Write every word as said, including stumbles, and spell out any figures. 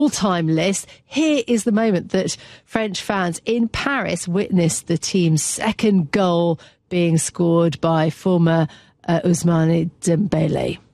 all-time list. Here is the moment that French fans in Paris witnessed the team's second goal being scored by former uh, Ousmane Dembele.